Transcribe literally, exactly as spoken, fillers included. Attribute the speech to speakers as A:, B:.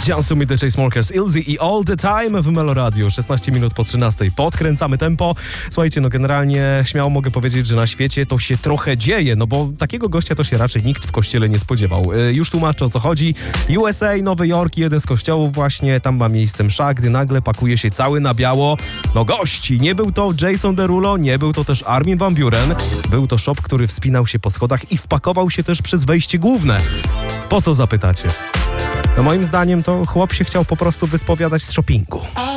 A: Jansu The Chainsmokers, Ilzy i All The Time w Meloradiu. szesnaście minut po trzynastej. Podkręcamy tempo. Słuchajcie, no generalnie śmiało mogę powiedzieć, że na świecie to się trochę dzieje, no bo takiego gościa to się raczej nikt w kościele nie spodziewał. Yy, już tłumaczę, o co chodzi. U S A, Nowy Jork, jeden z kościołów właśnie, tam ma miejsce msza, gdy nagle pakuje się cały na biało. No gości, nie był to Jason Derulo, nie był to też Armin van Buuren. Był to szop, który wspinał się po schodach i wpakował się też przez wejście główne. Po co zapytacie? No moim zdaniem to chłop się chciał po prostu wyspowiadać z shoppingu.